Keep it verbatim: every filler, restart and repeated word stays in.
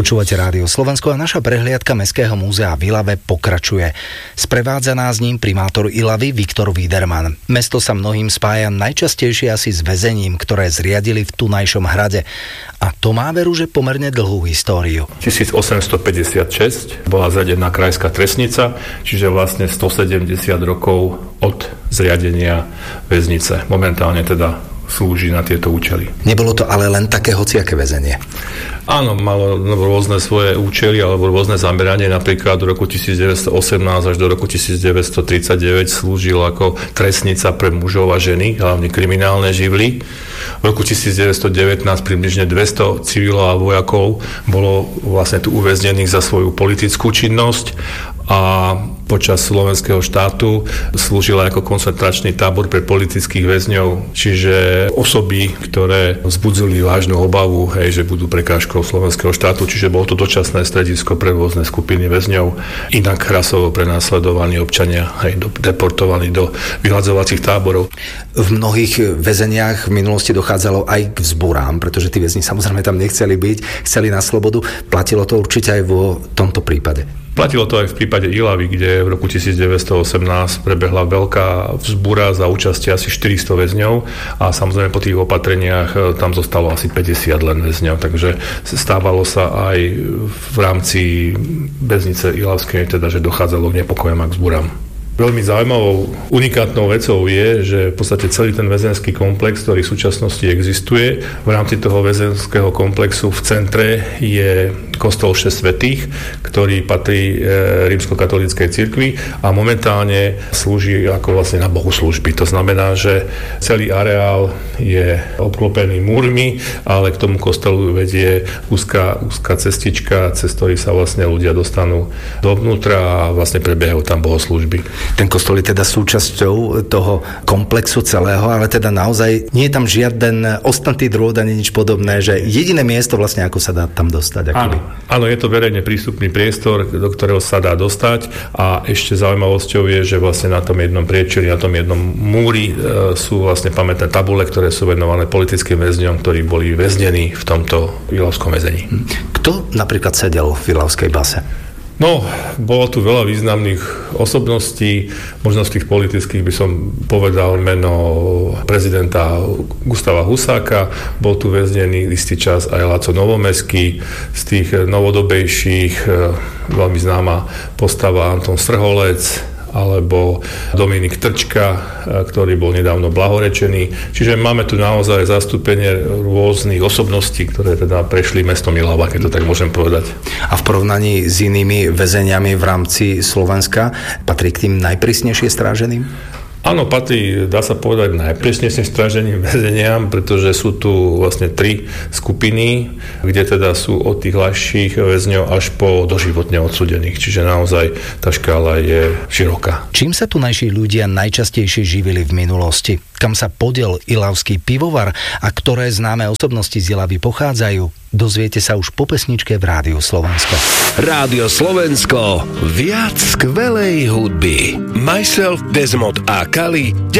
Počúvate Rádio Slovensko a naša prehliadka Mestského múzea v Ilave pokračuje. Sprevádza nás ním primátor Ilavy Viktor Widerman. Mesto sa mnohým spája najčastejšie asi s väzením, ktoré zriadili v tunajšom hrade. A to má veru, že pomerne dlhú históriu. tisícosemstopäťdesiatšesť bola zriadená krajská trestnica, čiže vlastne stosedemdesiat rokov od zriadenia väznice. Momentálne teda slúži na tieto účely. Nebolo to ale len také hociaké väzenie. Áno, malo rôzne svoje účely alebo rôzne zameranie. Napríklad do roku devätnásťstoosemnásť až do roku devätnásťstotridsaťdeväť slúžil ako trestnica pre mužov a ženy, hlavne kriminálne živly. V roku devätnásťstodevätnásť približne dvesto civilov a vojakov bolo vlastne tu uväznených za svoju politickú činnosť a počas slovenského štátu slúžila ako koncentračný tábor pre politických väzňov, čiže osoby, ktoré vzbudzili vážnu obavu, hej, že budú prekážkou slovenského štátu, čiže bolo to dočasné stredisko pre rôzne skupiny väzňov, inak rasovo prenasledovaní občania, hej, do, deportovaní do vyhľadzovacích táborov. V mnohých väzeniach v minulosti dochádzalo aj k vzburám, pretože tí väzni samozrejme tam nechceli byť, chceli na slobodu. Platilo to určite aj vo tomto prípade. Platilo to aj v prípade Ilavy, kde v roku devätnásťstoosemnásť prebehla veľká vzbúra za účasti asi štyristo väzňov a samozrejme po tých opatreniach tam zostalo asi päťdesiat len väzňov, takže stávalo sa aj v rámci väznice Ilavskej, teda, že dochádzalo k nepokojom a k vzbúram. Veľmi zaujímavou, unikátnou vecou je, že v podstate celý ten väzenský komplex, ktorý v súčasnosti existuje, v rámci toho väzenského komplexu v centre je kostol šesť svätých, ktorý patrí e, rímskokatolíckej cirkvi a momentálne slúži ako vlastne na bohoslužby. To znamená, že celý areál je obklopený múrmi, ale k tomu kostelu vedie úzka, úzka cestička, cez ktorý sa vlastne ľudia dostanú dovnútra a vlastne prebiehajú tam bohoslužby. Ten kostol je teda súčasťou toho komplexu celého, ale teda naozaj nie je tam žiaden ostatný drôt ani nič podobné, že jediné miesto vlastne, ako sa dá tam dostať. Áno, áno, je to verejne prístupný priestor, do ktorého sa dá dostať a ešte zaujímavosťou je, že vlastne na tom jednom priečeli, na tom jednom múri e, sú vlastne pamätné tabule, ktoré sú venované politickým väzňom, ktorí boli väznení v tomto ilavskom väzení. Kto napríklad sedel v ilavskej base? No, bolo tu veľa významných osobností, možno z tých politických by som povedal meno prezidenta Gustáva Husáka, bol tu väznený istý čas aj Laco Novomeský, z tých novodobejších veľmi známa postava Anton Strholec, alebo Dominik Trčka, ktorý bol nedávno blahorečený. Čiže máme tu naozaj zastúpenie rôznych osobností, ktoré teda prešli mestom Ilava, keď to tak môžem povedať. A v porovnaní s inými väzeniami v rámci Slovenska patrí k tým najprísnejšie stráženým? Áno, patrí, dá sa povedať, najpresnejším stráženým väzeniam, pretože sú tu vlastne tri skupiny, kde teda sú od tých ľahších väzňov až po doživotne odsúdených. Čiže naozaj tá škála je široká. Čím sa tu najší ľudia najčastejšie živili v minulosti? Kam sa podiel ilavský pivovar a ktoré známe osobnosti z Ilavy pochádzajú? Dozviete sa už po pesničke v Rádiu Slovensko. Rádio Slovensko. Viac skvelej hudby. Myself, Desmond a Kali